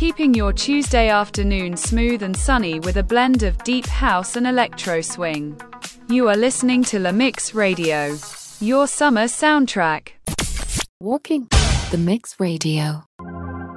keeping your Tuesday afternoon smooth and sunny with a blend of deep house and electro swing. You are listening to La Mix Radio, your summer soundtrack. Walking the Mix Radio.